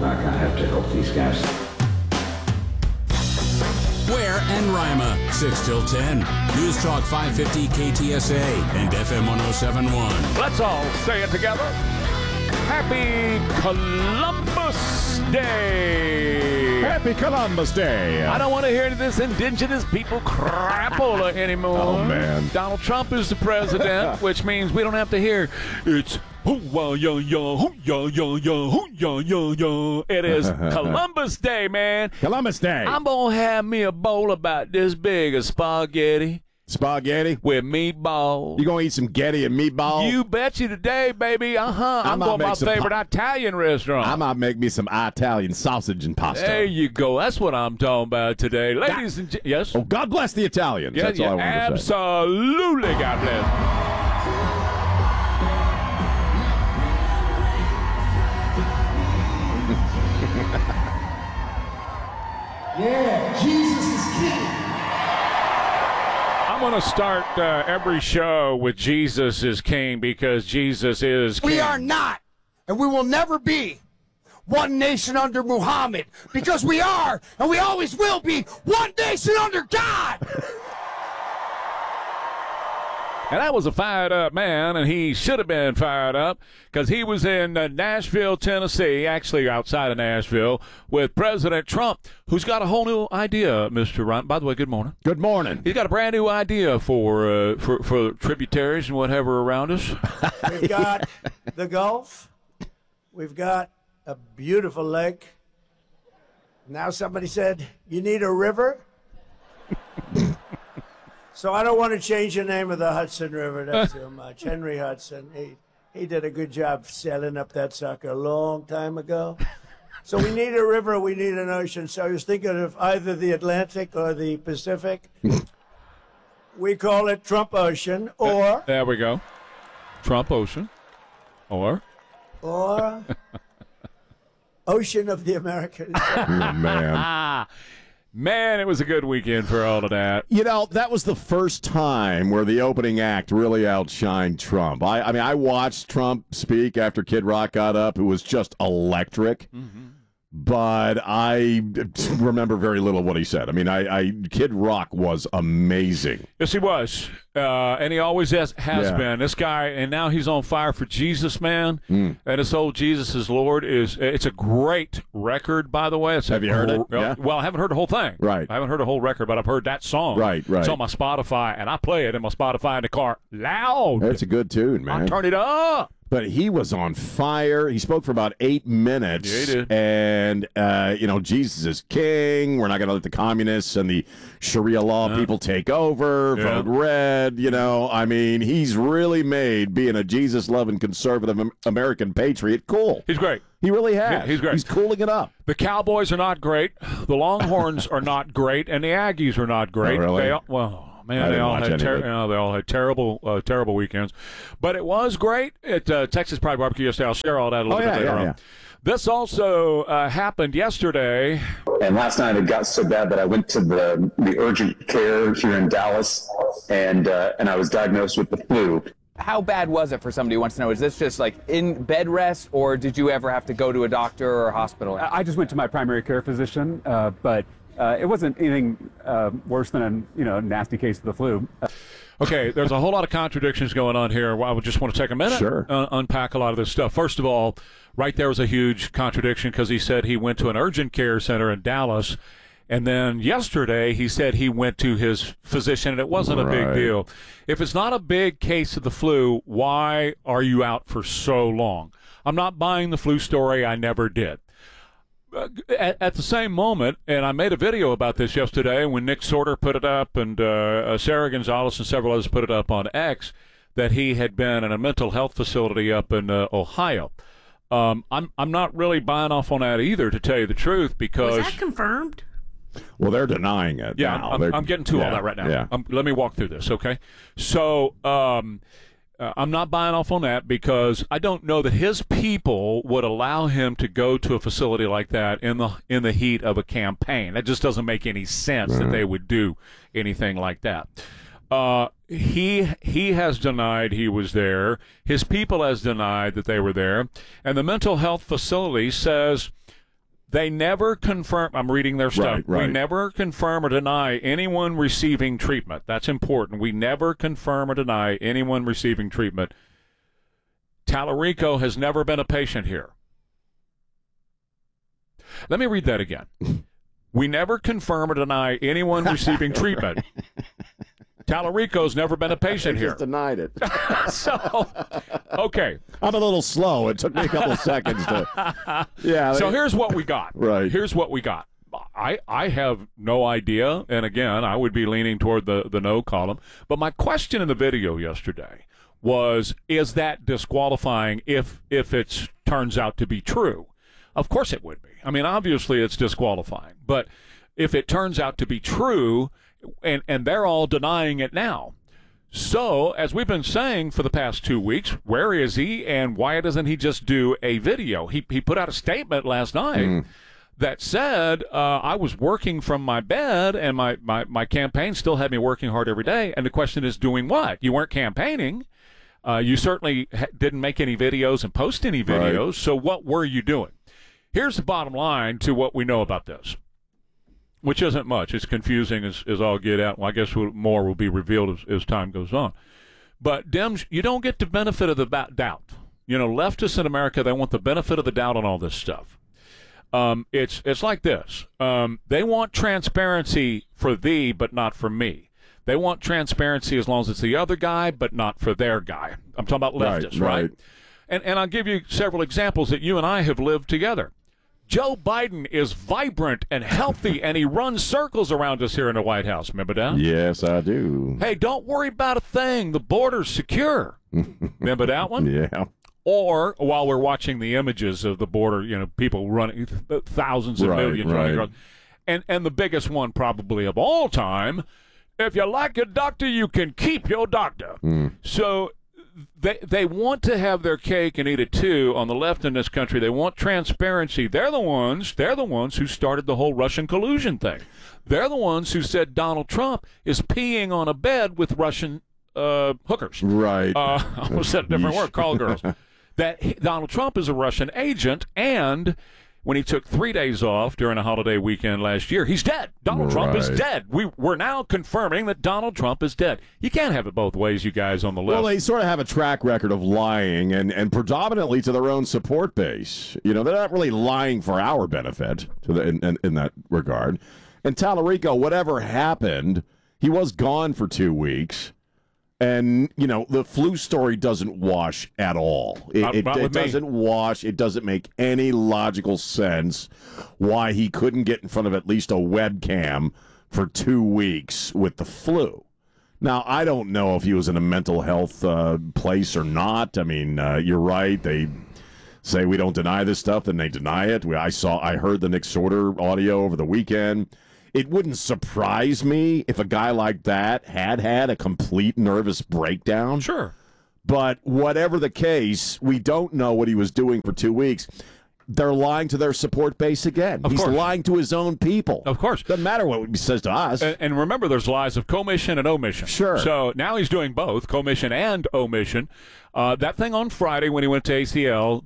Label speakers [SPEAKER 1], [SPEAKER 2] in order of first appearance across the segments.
[SPEAKER 1] quarterback. I have to help these guys.
[SPEAKER 2] Ware and Rima, 6 till 10. News Talk 550 KTSA and FM 1071.
[SPEAKER 3] Let's all say it together. Happy Columbus Day.
[SPEAKER 4] Happy Columbus Day.
[SPEAKER 3] I don't want to hear this indigenous people crapola anymore.
[SPEAKER 4] Oh, man.
[SPEAKER 3] Donald Trump is the president, which means we don't have to hear it's it is Columbus Day, man.
[SPEAKER 4] Columbus Day.
[SPEAKER 3] I'm going to have me a bowl about this big of spaghetti.
[SPEAKER 4] Spaghetti?
[SPEAKER 3] With meatballs.
[SPEAKER 4] You going to eat some Getty and meatballs?
[SPEAKER 3] You bet you today, baby. I'm going to my favorite Italian restaurant.
[SPEAKER 4] I might make me some Italian sausage and pasta.
[SPEAKER 3] There you go. That's what I'm talking about today. Ladies and gentlemen. Yes?
[SPEAKER 4] Oh, God bless the Italians.
[SPEAKER 3] Yeah,
[SPEAKER 4] That's all I wanted to say.
[SPEAKER 3] Absolutely, God bless.
[SPEAKER 5] Yeah, Jesus is king.
[SPEAKER 3] I'm going to start every show with Jesus is king because Jesus is king.
[SPEAKER 5] We are not, and we will never be, one nation under Muhammad, because we are, and we always will be, one nation under God.
[SPEAKER 3] And that was a fired-up man, and he should have been fired up because he was in Nashville, Tennessee, actually outside of Nashville, with President Trump, who's got a whole new idea, Mr. Ryan. By the way, good morning.
[SPEAKER 4] Good morning.
[SPEAKER 3] He's got a brand new idea for tributaries and whatever around us.
[SPEAKER 6] We've got the Gulf. We've got a beautiful lake. Now somebody said, you need a river? So I don't want to change the name of the Hudson River. That's too much. Henry Hudson, he did a good job sailing up that sucker a long time ago. So we need a river, we need an ocean. So I was thinking of either the Atlantic or the Pacific. We call it Trump Ocean, or...
[SPEAKER 3] There we go. Trump Ocean. Or
[SPEAKER 6] Ocean of the Americas.
[SPEAKER 4] Oh, man.
[SPEAKER 3] Man, it was a good weekend for all of that.
[SPEAKER 4] You know, that was the first time where the opening act really outshined Trump. I mean, I watched Trump speak after Kid Rock got up. It was just electric. Mm-hmm. But I remember very little of what he said. I mean, Kid Rock was amazing.
[SPEAKER 3] Yes, he was. And he always has been. This guy, and now he's on fire for Jesus, man. And this whole Jesus is Lord it's a great record, by the way.
[SPEAKER 4] Have you heard it? Yeah.
[SPEAKER 3] Well, I haven't heard the whole thing.
[SPEAKER 4] Right.
[SPEAKER 3] I haven't heard the whole record, but I've heard that song.
[SPEAKER 4] Right.
[SPEAKER 3] It's on my Spotify, and I play it in my Spotify in the car loud.
[SPEAKER 4] It's a good tune, man.
[SPEAKER 3] I turn it up.
[SPEAKER 4] But he was on fire. He spoke for about 8 minutes.
[SPEAKER 3] Yeah, he did.
[SPEAKER 4] And, Jesus is king. We're not going to let the communists and the Sharia law people take over.
[SPEAKER 3] Yeah.
[SPEAKER 4] Vote red. I mean, he's really made being a Jesus-loving conservative American patriot cool.
[SPEAKER 3] He's great.
[SPEAKER 4] He really has.
[SPEAKER 3] Yeah, he's great.
[SPEAKER 4] He's cooling it up.
[SPEAKER 3] The Cowboys are not great. The Longhorns are not great. And the Aggies are not great.
[SPEAKER 4] Oh, really?
[SPEAKER 3] They all had terrible weekends. But it was great at Texas Pride Barbecue yesterday. I'll share all that a little bit later on. Yeah. This also happened yesterday.
[SPEAKER 7] And last night it got so bad that I went to the urgent care here in Dallas, and I was diagnosed with the flu.
[SPEAKER 8] How bad was it for somebody who wants to know? Is this just like in bed rest, or did you ever have to go to a doctor or a hospital?
[SPEAKER 9] I just went to my primary care physician, but it wasn't anything worse than a nasty case of the flu.
[SPEAKER 3] Okay, there's a whole lot of contradictions going on here. I would just want to take a minute,
[SPEAKER 4] sure,
[SPEAKER 3] unpack a lot of this stuff. First of all, right there was a huge contradiction because he said he went to an urgent care center in Dallas, and then yesterday he said he went to his physician, and it wasn't a big deal. If it's not a big case of the flu, why are you out for so long? I'm not buying the flu story. I never did. At the same moment, and I made a video about this yesterday when Nick Sorter put it up and Sarah Gonzalez and several others put it up on X, that he had been in a mental health facility up in Ohio. I'm not really buying off on that either, to tell you the truth, because...
[SPEAKER 10] Was that confirmed?
[SPEAKER 4] Well, they're denying it.
[SPEAKER 3] Yeah,
[SPEAKER 4] now.
[SPEAKER 3] I'm getting to all that right now.
[SPEAKER 4] Yeah.
[SPEAKER 3] Let me walk through this, okay? So... I'm not buying off on that because I don't know that his people would allow him to go to a facility like that in the heat of a campaign. That just doesn't make any sense that they would do anything like that. He has denied he was there. His people has denied that they were there. And the mental health facility says They never confirm. I'm reading their stuff.
[SPEAKER 4] Right.
[SPEAKER 3] We never confirm or deny anyone receiving treatment. That's important. We never confirm or deny anyone receiving treatment. Tallarico has never been a patient here. Let me read that again. We never confirm or deny anyone receiving treatment. Tallarico's never been a patient here.
[SPEAKER 4] Just denied it.
[SPEAKER 3] So, okay.
[SPEAKER 4] I'm a little slow. It took me a couple of seconds to. Yeah.
[SPEAKER 3] So here's what we got.
[SPEAKER 4] Right.
[SPEAKER 3] Here's what we got. I have no idea, and again, I would be leaning toward the no column. But my question in the video yesterday was, is that disqualifying if it turns out to be true? Of course it would be. I mean, obviously it's disqualifying. But if it turns out to be true, and they're all denying it now. So, as we've been saying for the past 2 weeks, where is he, and why doesn't he just do a video? He put out a statement last night that said, I was working from my bed, and my campaign still had me working hard every day. And the question is, doing what? You weren't campaigning. You certainly didn't make any videos and post any videos. Right. So what were you doing? Here's the bottom line to what we know about this, which isn't much. It's confusing as all get out. Well, I guess more will be revealed as time goes on. But Dems, you don't get the benefit of the doubt. You know, leftists in America, they want the benefit of the doubt on all this stuff. It's like this. They want transparency for thee, but not for me. They want transparency as long as it's the other guy, but not for their guy. I'm talking about leftists, right? And I'll give you several examples that you and I have lived together. Joe Biden is vibrant and healthy, and he runs circles around us here in the White House. Remember that?
[SPEAKER 4] Yes, I do.
[SPEAKER 3] Hey, don't worry about a thing. The border's secure. Remember that one?
[SPEAKER 4] Yeah.
[SPEAKER 3] Or while we're watching the images of the border, you know, people running, thousands of millions running across. And the biggest one probably of all time, if you like a doctor, you can keep your doctor. So they want to have their cake and eat it too. On the left in this country, they want transparency. They're the ones who started the whole Russian collusion thing. They're the ones who said Donald Trump is peeing on a bed with Russian hookers.
[SPEAKER 4] Right.
[SPEAKER 3] I almost said a different word, call girls. That Donald Trump is a Russian agent, and when he took 3 days off during a holiday weekend last year, he's dead. Donald Trump is dead. We're now confirming that Donald Trump is dead. You can't have it both ways, you guys on the left.
[SPEAKER 4] Well, they sort of have a track record of lying, and predominantly to their own support base. You know, they're not really lying for our benefit in that regard. And Tallarico, whatever happened, he was gone for 2 weeks. And, you know, the flu story doesn't wash at all. It doesn't wash. It doesn't make any logical sense why he couldn't get in front of at least a webcam for 2 weeks with the flu. Now, I don't know if he was in a mental health place or not. I mean, you're right. They say we don't deny this stuff, then they deny it. I heard the Nick Sorter audio over the weekend. It wouldn't surprise me if a guy like that had a complete nervous breakdown.
[SPEAKER 3] Sure.
[SPEAKER 4] But whatever the case, we don't know what he was doing for 2 weeks. They're lying to their support base again. He's lying to his own people.
[SPEAKER 3] Of course.
[SPEAKER 4] Doesn't matter what he says to us.
[SPEAKER 3] And remember, there's lies of commission and omission.
[SPEAKER 4] Sure.
[SPEAKER 3] So now he's doing both, commission and omission. That thing on Friday when he went to ACL,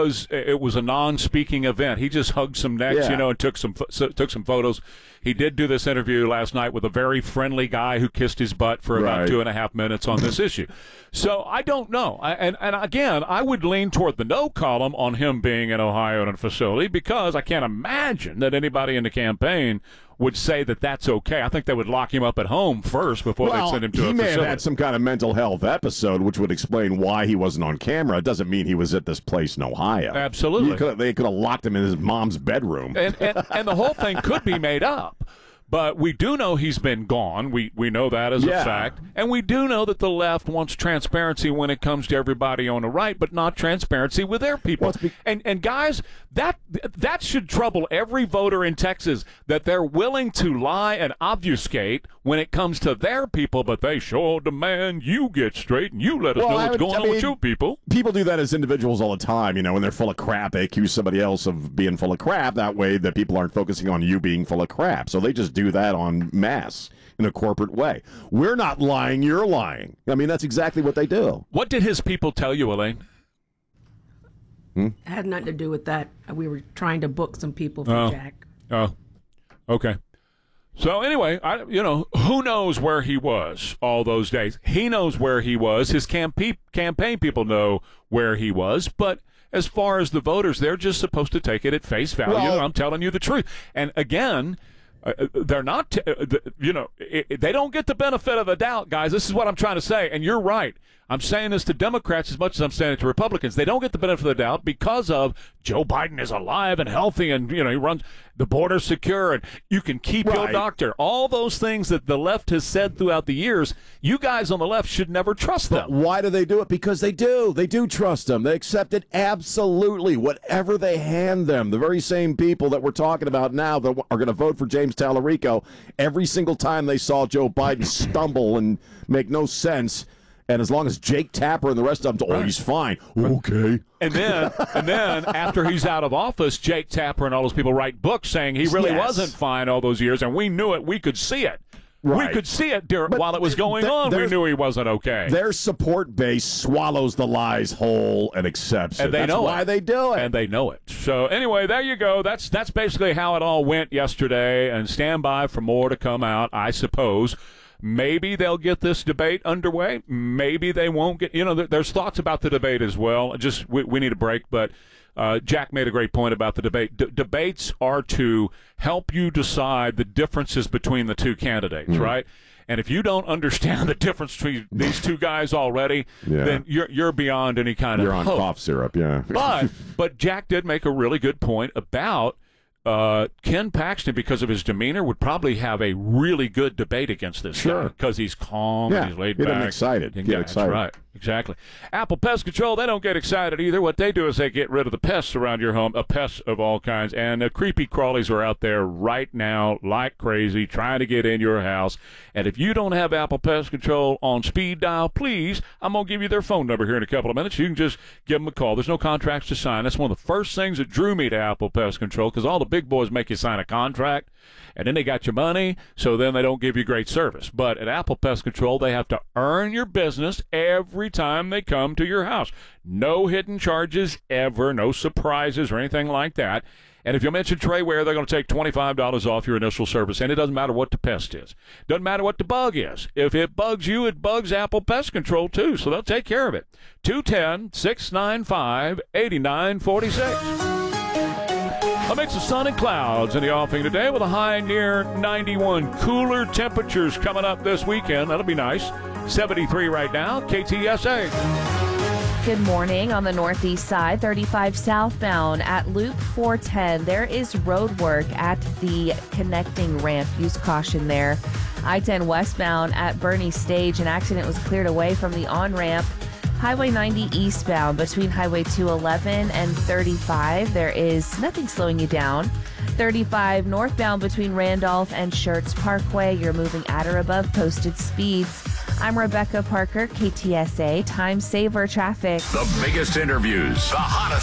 [SPEAKER 3] it was a non-speaking event. He just hugged some necks, and took some photos. He did do this interview last night with a very friendly guy who kissed his butt for about 2.5 minutes on this issue. So I don't know. And again, I would lean toward the no column on him being in Ohio in a facility because I can't imagine that anybody in the campaign would say that that's okay. I think they would lock him up at home first before they send him to a facility.
[SPEAKER 4] He may have had some kind of mental health episode, which would explain why he wasn't on camera. It doesn't mean he was at this place in Ohio.
[SPEAKER 3] Absolutely.
[SPEAKER 4] They could have locked him in his mom's bedroom.
[SPEAKER 3] And the whole thing could be made up. But we do know he's been gone. We know that as a fact. And we do know that the left wants transparency when it comes to everybody on the right, but not transparency with their people. And guys, that should trouble every voter in Texas, that they're willing to lie and obfuscate when it comes to their people, but they sure demand you get straight and you let us know what's going on with your people.
[SPEAKER 4] People do that as individuals all the time. You know, when they're full of crap, they accuse somebody else of being full of crap. That way that people aren't focusing on you being full of crap. So they just do that en masse in a corporate way. We're not lying, you're lying. I mean, that's exactly what they do.
[SPEAKER 3] What did his people tell you, Elaine?
[SPEAKER 1] It had nothing to do with that. We were trying to book some people for Jack.
[SPEAKER 3] Oh, okay. So anyway, who knows where he was all those days? He knows where he was. His campaign people know where he was. But as far as the voters, they're just supposed to take it at face value.
[SPEAKER 4] Well,
[SPEAKER 3] I'm telling you the truth. And again, they're not, they don't get the benefit of the doubt, guys. This is what I'm trying to say. And you're right. I'm saying this to Democrats as much as I'm saying it to Republicans. They don't get the benefit of the doubt because of Joe Biden is alive and healthy and, he runs the border secure and you can keep your doctor. All those things that the left has said throughout the years, you guys on the left should never trust them.
[SPEAKER 4] But why do they do it? Because they do. They do trust them. They accept it absolutely. Whatever they hand them, the very same people that we're talking about now that are going to vote for James Tallarico, every single time they saw Joe Biden stumble and make no sense. And as long as Jake Tapper and the rest of them, he's fine. Okay.
[SPEAKER 3] And then after he's out of office, Jake Tapper and all those people write books saying he really wasn't fine all those years, and we knew it. We could see it. Right. We could see it while it was going on. We knew he wasn't okay.
[SPEAKER 4] Their support base swallows the lies whole and accepts it.
[SPEAKER 3] And
[SPEAKER 4] That's why they do it.
[SPEAKER 3] And they know it. So anyway, there you go. That's basically how it all went yesterday. And stand by for more to come out, I suppose. Maybe they'll get this debate underway. Maybe they won't get. There's thoughts about the debate as well. Just we need a break, but Jack made a great point about the debate. Debates are to help you decide the differences between the two candidates, right? And if you don't understand the difference between these two guys already, then you're beyond any kind of hope.
[SPEAKER 4] You're on cough syrup, yeah.
[SPEAKER 3] But Jack did make a really good point about Ken Paxton, because of his demeanor, would probably have a really good debate against this guy because he's calm and he's laid back.
[SPEAKER 4] Get him excited. Get excited.
[SPEAKER 3] Right. Exactly. Apple Pest Control, they don't get excited either. What they do is they get rid of the pests around your home, pests of all kinds. And creepy crawlies are out there right now like crazy trying to get in your house. And if you don't have Apple Pest Control on speed dial, please, I'm going to give you their phone number here in a couple of minutes. You can just give them a call. There's no contracts to sign. That's one of the first things that drew me to Apple Pest Control, because all the big boys make you sign a contract, and then they got your money, so then they don't give you great service. But at Apple Pest Control, they have to earn your business every time they come to your house. No hidden charges ever, no surprises or anything like that. And if you mention Trey Ware, they're going to take $25 off your initial service. And it doesn't matter what the pest is. Doesn't matter what the bug is. If it bugs you, it bugs Apple Pest Control too. So they'll take care of it. 210-695-8946. A mix of sun and clouds in the offing today with a high near 91. Cooler temperatures coming up this weekend. That'll be nice. 73 right now. KTSA.
[SPEAKER 10] Good morning. On the northeast side, 35 southbound at Loop 410. There is road work at the connecting ramp. Use caution there. I-10 westbound at Bernie Stage. An accident was cleared away from the on-ramp. Highway 90 eastbound between Highway 211 and 35. There is nothing slowing you down. 35 northbound between Randolph and Schertz Parkway. You're moving at or above posted speeds. I'm Rebecca Parker, KTSA Time Saver Traffic.
[SPEAKER 2] The biggest interviews, the hottest